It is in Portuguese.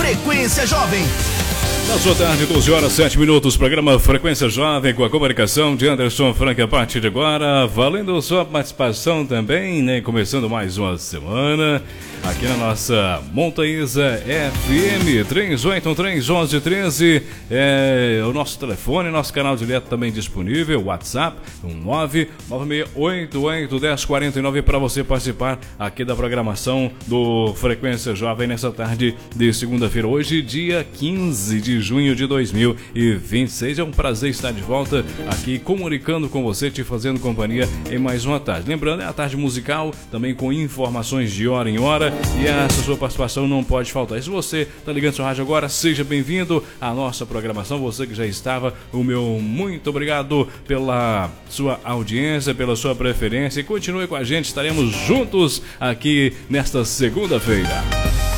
Frequência Jovem. Na sua tarde, 12 horas 7 minutos, programa Frequência Jovem com a comunicação de Anderson Frank a partir de agora, valendo sua participação também, né? Começando mais uma semana aqui na nossa Montanhesa FM 38131113, é o nosso telefone, nosso canal direto também disponível, WhatsApp 996881049 para você participar aqui da programação do Frequência Jovem nessa tarde de segunda-feira, hoje dia 15 de junho de 2026. É um prazer estar de volta aqui comunicando com você, te fazendo companhia em mais uma tarde. Lembrando, é a tarde musical, também com informações de hora em hora, e essa sua participação não pode faltar. E se você está ligando seu rádio agora, seja bem-vindo à nossa programação. Você que já estava, o meu muito obrigado pela sua audiência, pela sua preferência, e continue com a gente, estaremos juntos aqui nesta segunda-feira.